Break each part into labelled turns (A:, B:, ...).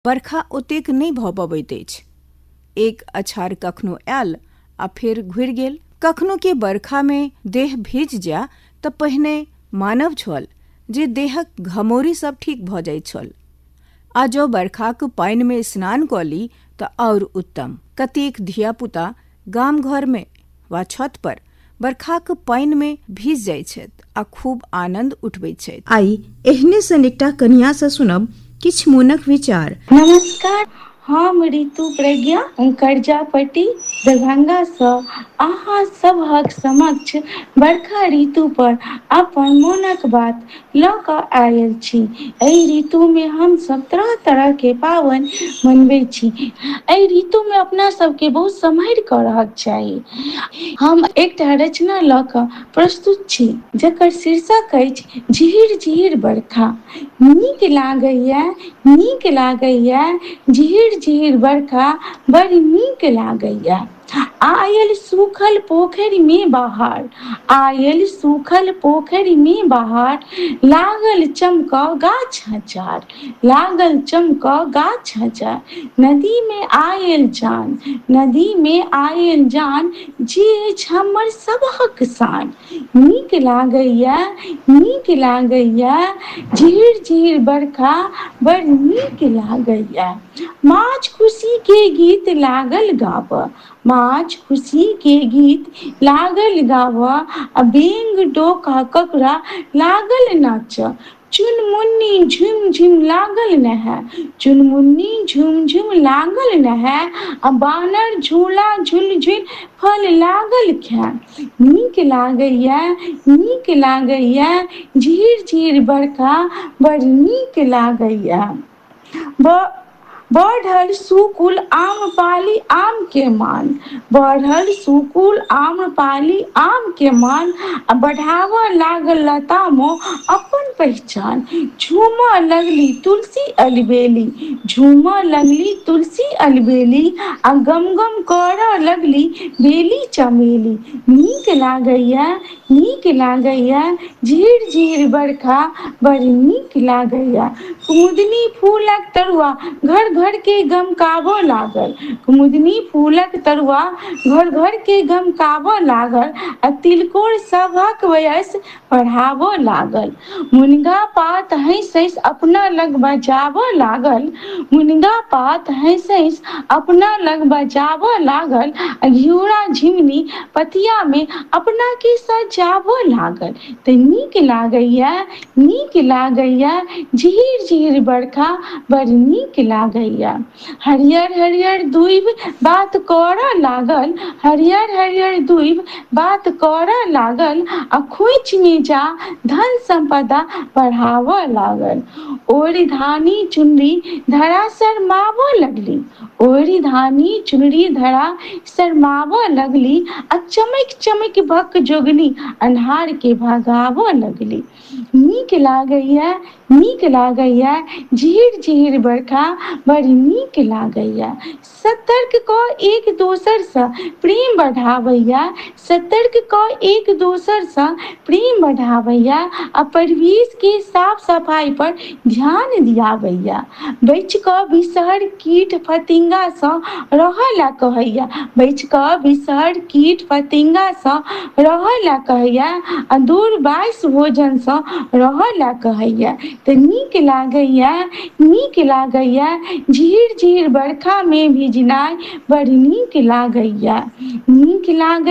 A: बरखा ओतेक नहि भऽ पबैत अछि। एक अछाड़ कखनो आयल आ फेर घुरि गेल। कखनो के बरखा में देह भीज जाय तऽ पहिने मानव छल जे देहक घमौरी सब ठीक भऽ जाइत छल, आ जँ बरखाक पानि में स्नान कऽ ली तऽ और उत्तम। कतेक धियापुता गाम घर में वा छत पर बरखाक पानि में भीज जाइत छथि आ खूब आनंद उठबैत छथि। आइ एहने सन एकटा कनिया सँ सुनब किछु मोनक विचार।
B: नमस्कार, हम ऋतु प्रज्ञा करजापट्टी दरभंगा सँ अहाँ सभक समक्ष बरखा ऋतु पर अपन मोनक बात लऽ कऽ आयल छी। एहि ऋतु में हम सब तरह तरह के पाबनि मनबै छी। एहि ऋतु में अपना सबके बहुत सम्हरि कऽ रहक चाही। हम एकटा रचना लऽ कऽ प्रस्तुत छी जकर शीर्षक अछि झिहिर झिहिर बरखा। नीक लागैया झिहिर झिहिर बरखा बड़ नीक लागैया। आयल सूखल पोखरि में बहार, आयल सूखल पोखरि में बहार, लागल चमकऽ गाछ हजार, लागल चमकऽ गाछ हजार। नदी में आयल जान, नदी में आयल जान, जे अछि हमर सबहक शान। नीक लागैया झिहिर झिहिर बरखा बड़ नीक लागैया। माछ खुशी के गीत लागल गाबऽ, माछ खुशी के गीत लागल गाबऽ, आ बेंग डोका ककड़ा लागल नाचऽ। चुनमुन्नी झुम झुम लागल नहाय, चुनमुन्नी झुम झुम लागल नहाय, आ बानर झूला झुल झुल फल लागल खाय। नीक लागैया झिहिर झिहिर बरखा बड़ नीक लागैया। बढ़ल सूकुल आम्रपाली आम के मान, बढ़ल सूकुल आम्रपाली आम के मान, आ बढ़ावऽ लागल लतामो अपन पहचान। झूमऽ लगली तुलसी अलबेली, झूमऽ लगली तुलसी अलबेली, आ गम गम करऽ लगली बेली चमेली। नीक लागैया झिहिर झिहिर बरखा बड़ नीक लागैया। कुमुदनी फूलक तरुआ घर घर के गमकाबऽ लागल, कुमुदनी फूलक तरुआ घर घर के गमकाबऽ लागल, आ तिलकोर सभक वयस बढ़ाबऽ लागल। मुनगा पात हंसि हंसि अपना लग बजाबऽ लागल, मुनगा पात हंसि हंसि अपना लग बजाबऽ लागल, आ घिउरा झिंगुनी पथिया में अपना के सजाबऽ लागल। तऽ नीक लागैया झिहिर झिहिर बरखा बड़ नीक लागैया। हरियर हरियर दूबि बात करऽ लागल, हरियर हरियर दूबि बात करऽ लागल, आ खोइछ में जा धन संपदा बढ़ावऽ लागल। ओढ़ि धानी चुनरी धरा शरमावऽ लगली, ओढ़ि धानी चुनरी धरा शरमावऽ लगली, आ चमक चमक भक जोगनी अन्हार के भगावऽ लगली। नीक लागैया झिहिर झिहिर बरखा बड़ नीक लागैया। सतर्क कऽ एक दोसर सँ प्रेम बढ़ावैया, सतर्क कऽ एक दोसर सँ प्रेम बढ़ावैया, आ परिवेश के साफ सफाई पर ध्यान दियावैया। बचि कऽ बिषहर कीट फतिंगा सँ रहऽ ला कहैया, बचि कऽ बिषहर कीट फतिंगा सँ रहऽ ला कहैया, आ दूर बाइस भोजन सँ रहऽ ला कहैया। तऽ नीक लागैया झिहिर झिहिर बरखा में भीजनाइ बड़ नीक लागैया। नीक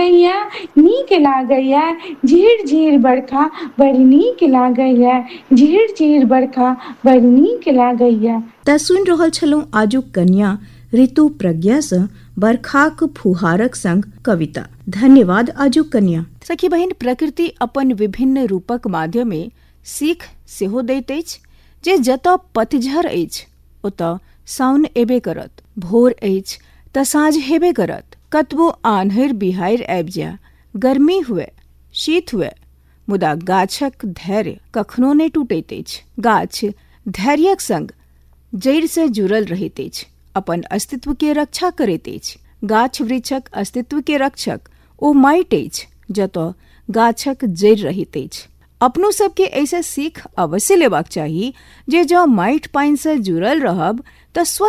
B: लागैया झिहिर झिहिर बरखा बड़ नीक लागैया, झिहिर झिहिर बरखा बड़ नीक लागैया।
A: तऽ सुनि रहल छलहुँ आजुक कन्या ऋतु प्रज्ञा सँ बरखाक फुहारक संग कविता। धन्यवाद आजुक कन्या। सखी बहिन, प्रकृति अपन विभिन्न रूपक माध्यमे सीख सेहो दैत अछि जे जतऽ पतझड़ अछि ओतऽ साउन एबे करत, भोर अछि तऽ साँझ हेबे करत। कतबो आन्हरि बिहाड़ि आबि जाय, गर्मी हुए शीत हुए, मुदा गाछक धैर्य कखनो नहि टूटैत अछि। गाछ धैर्यक संग जड़ि से जुड़ल रहैत अछि, अपन अस्तित्व के रक्षा करैत अछि। गाछ वृक्षक अस्तित्व के रक्षक ओ माटि अछि जतऽ गाछक जड़ि रहैत अछि। अपनो सबके ऐसे सीख अवश्य लेबाक चाही जे जँ माटि पानि से जुड़ल रहब तऽ